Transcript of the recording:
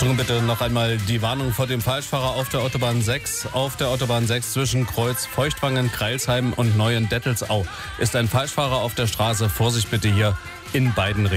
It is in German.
Achtung bitte noch einmal die Warnung vor dem Falschfahrer auf der Autobahn 6. Auf der Autobahn 6 zwischen Kreuz Feuchtwangen, Kreilsheim und Neuendettelsau ist ein Falschfahrer auf der Straße. Vorsicht bitte hier in beiden Richtungen.